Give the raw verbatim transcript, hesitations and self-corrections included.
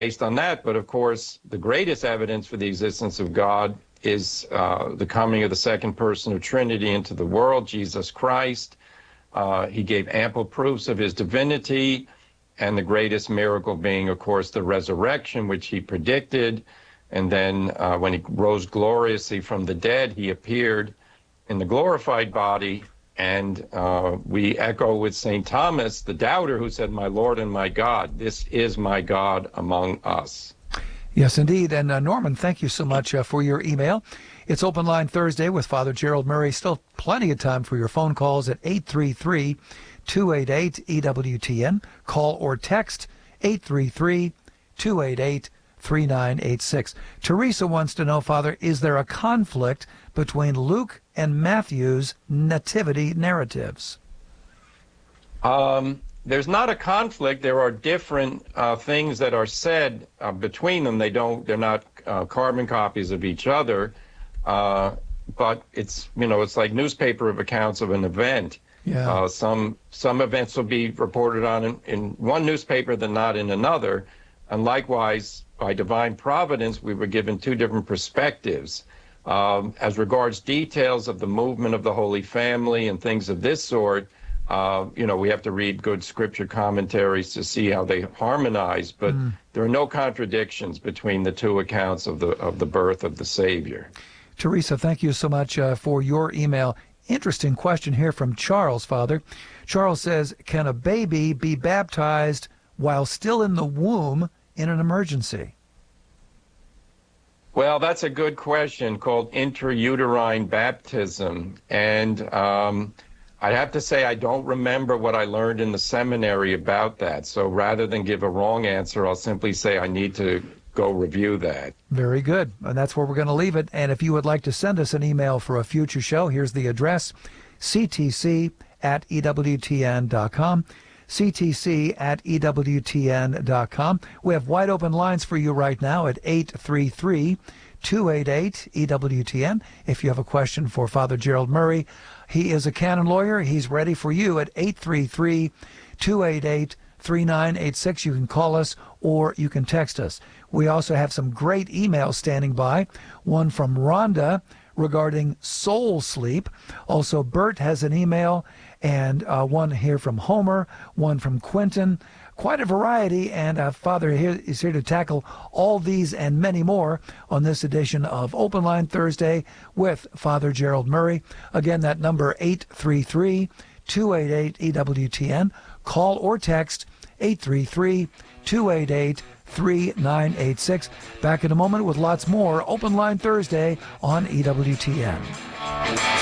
based on that. But of course, the greatest evidence for the existence of God is uh, the coming of the second person of Trinity into the world, Jesus Christ. Uh, he gave ample proofs of his divinity, and the greatest miracle being, of course, the resurrection, which he predicted. And then uh, when he rose gloriously from the dead, he appeared in the glorified body. And uh, we echo with Saint Thomas, the doubter, who said, "My Lord and my God, this is my God among us." Yes, indeed. And uh, Norman, thank you so much uh, for your email. It's Open Line Thursday with Father Gerald Murray. Still plenty of time for your phone calls at eight three three, two eight eight, E W T N. Call or text eight three three, two eight eight, three nine eight six. Teresa wants to know, Father, is there a conflict between Luke and Matthew's nativity narratives? Um, there's not a conflict. There are different uh, things that are said uh, between them. They don't, they're not uh, carbon copies of each other. Uh, but it's, you know, it's like newspaper of accounts of an event. Yeah. Uh, some some events will be reported on in, in one newspaper than not in another. And likewise, by divine providence, we were given two different perspectives. Um, as regards details of the movement of the Holy Family and things of this sort, uh, you know, we have to read good scripture commentaries to see how they harmonize. But mm. there are no contradictions between the two accounts of the of the birth of the Savior. Teresa, thank you so much uh, for your email. Interesting question here from Charles, Father. Charles says, can a baby be baptized while still in the womb in an emergency? Well, that's a good question, called intrauterine baptism. And um, I have to say I don't remember what I learned in the seminary about that. So rather than give a wrong answer, I'll simply say I need to go review that. Very good. And that's where we're going to leave it. And if you would like to send us an email for a future show, here's the address, c t c at e w t n dot com. c t c at e w t n dot com. We have wide open lines for you right now at eight three three, two eight eight, E W T N. If you have a question for Father Gerald Murray, he is a canon lawyer. He's ready for you at eight three three, two eight eight, three nine eight six. You can call us or you can text us. We also have some great emails standing by. One from Rhonda regarding soul sleep. Also, Bert has an email, and uh, one here from Homer, one from Quentin. Quite a variety, and uh, Father here is here to tackle all these and many more on this edition of Open Line Thursday with Father Gerald Murray. Again, that number eight three three, two eight eight, E W T N. Call or text eight three three, two eight eight, three nine eight six. Back in a moment with lots more Open Line Thursday on E W T N.